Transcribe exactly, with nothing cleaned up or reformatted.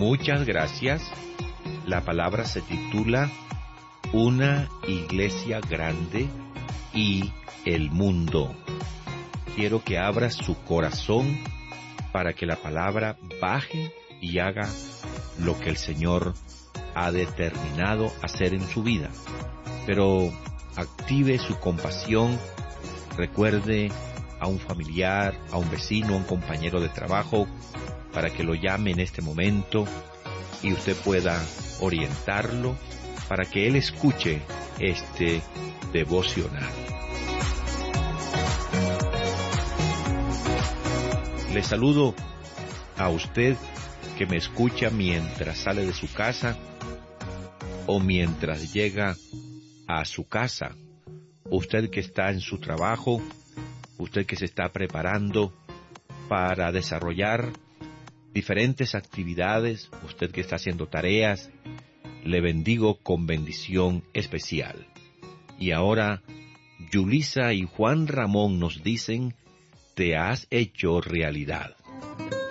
Muchas gracias. La palabra se titula Una iglesia grande y el mundo. Quiero que abra su corazón para que la palabra baje y haga lo que el Señor ha determinado hacer en su vida. Pero active su compasión, recuerde a un familiar, a un vecino, a un compañero de trabajo, para que lo llame en este momento y usted pueda orientarlo para que él escuche este devocional. Le saludo a usted que me escucha mientras sale de su casa o mientras llega a su casa. Usted que está en su trabajo, usted que se está preparando para desarrollar diferentes actividades, usted que está haciendo tareas, le bendigo con bendición especial. Y ahora, Yulisa y Juan Ramón nos dicen, te has hecho realidad.